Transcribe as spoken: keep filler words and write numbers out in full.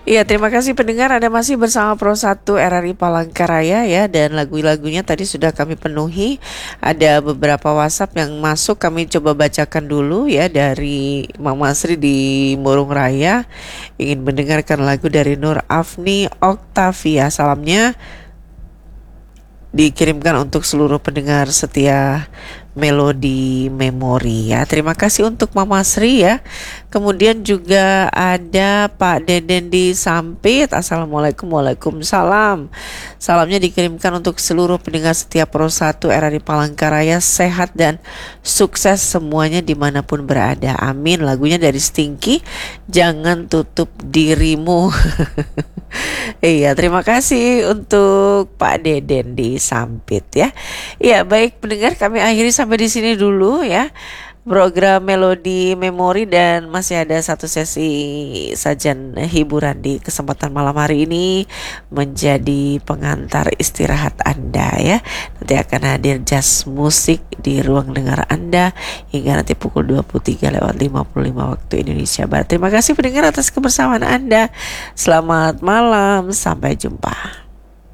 Iya, terima kasih pendengar, Anda masih bersama Pro satu R R I Palangkaraya ya, dan lagu-lagunya tadi sudah kami penuhi. Ada beberapa WhatsApp yang masuk, kami coba bacakan dulu ya. Dari Mama Sri di Murung Raya ingin mendengarkan lagu dari Nur Afni Oktavia. Salamnya dikirimkan untuk seluruh pendengar setia Melodi Memori ya. Terima kasih untuk Mama Sri ya. Kemudian juga ada Pak Deden di Sampit. Assalamualaikum, waalaikumsalam. Salamnya dikirimkan untuk seluruh pendengar setia Pro satu R R I Palangkaraya, sehat dan sukses semuanya dimanapun berada. Amin. Lagunya dari Stinky, Jangan Tutup Dirimu. Iya, terima kasih untuk Pak Deden di Sampit ya. Iya, baik pendengar, kami akhiri sampai di sini dulu ya program Melodi Memori, dan masih ada satu sesi sajian hiburan di kesempatan malam hari ini menjadi pengantar istirahat Anda ya. Nanti akan hadir jazz musik di ruang dengar Anda hingga nanti pukul dua puluh tiga lewat lima puluh lima waktu Indonesia Barat. Terima kasih pendengar atas kebersamaan Anda. Selamat malam, sampai jumpa.